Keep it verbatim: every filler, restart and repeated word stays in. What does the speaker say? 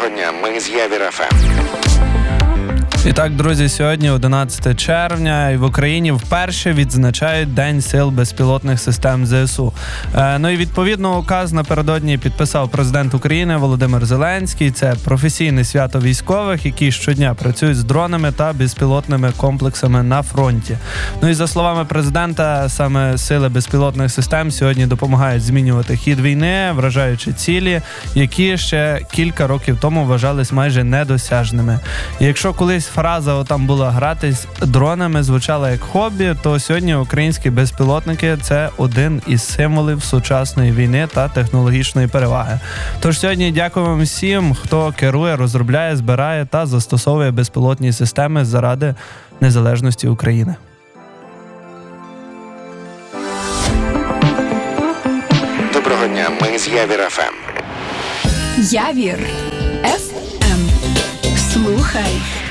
Доброго дня, ми з Явір еф ем. І так, друзі, сьогодні одинадцяте червня, і в Україні вперше відзначають День сил безпілотних систем зе ес у. Е, ну і відповідно указ напередодні підписав президент України Володимир Зеленський. Це професійне свято військових, які щодня працюють з дронами та безпілотними комплексами на фронті. Ну і за словами президента, саме сили безпілотних систем сьогодні допомагають змінювати хід війни, вражаючи цілі, які ще кілька років тому вважались майже недосяжними. І якщо колись фраза «отам була гратись дронами» звучала як хобі, то сьогодні українські безпілотники – це один із символів сучасної війни та технологічної переваги. Тож сьогодні дякуємо всім, хто керує, розробляє, збирає та застосовує безпілотні системи заради незалежності України. Доброго дня, ми з Явір еф ем. Явір еф ем. Слухай